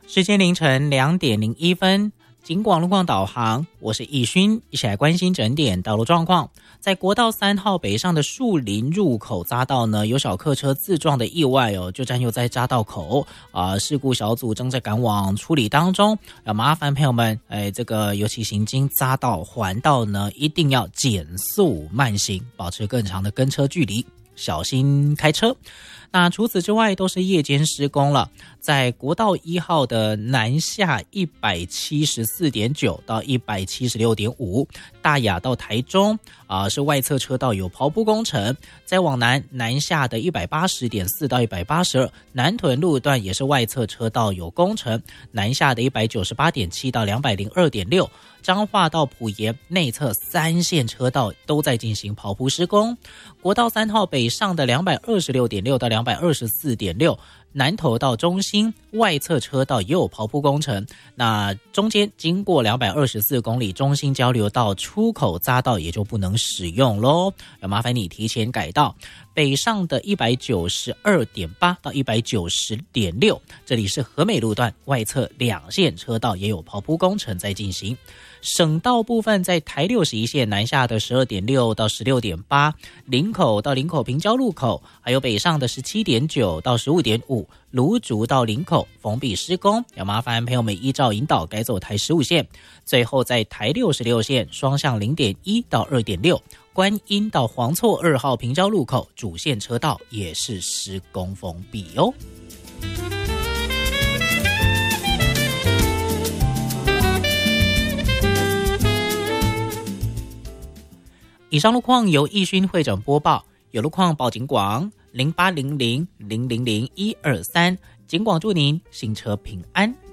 时间凌晨2:01，警广路况导航，我是易勋，一起来关心整点道路状况。在国道3号北上的树林入口匝道呢，有小客车自撞的意外就占有在匝道口事故小组正在赶往处理当中，麻烦朋友们这个尤其行经匝道环道呢，一定要减速慢行，保持更长的跟车距离，小心开车。那除此之外都是夜间施工了，在国道1号的南下 174.9 到 176.5 大雅到台中是外侧车道有刨铺工程，再往南下的 180.4 到182南屯路段也是外侧车道有工程，南下的 198.7 到 202.6彰化到埔盐内侧3线车道都在进行刨铺施工。国道3号北上的 226.6 到 224.6南投到中心外侧车道也有刨铺工程，那中间经过224公里中心交流道出口匝道也就不能使用咯，要麻烦你提前改道。北上的 192.8 到 190.6 这里是和美路段外侧2线车道也有刨铺工程在进行。省道部分在台61线南下的 12.6 到 16.8 林口到林口平交路口，还有北上的 17.9 到 15.5芦竹到林口封闭施工，要麻烦朋友们依照引导改走台15线。最后在台66线双向 0.1 到 2.6 观音到黄厝2号平交路口主线车道也是施工封闭哦。以上路况由易勋会诊播报，有路况报警广0800 000 123，警广祝您行车平安。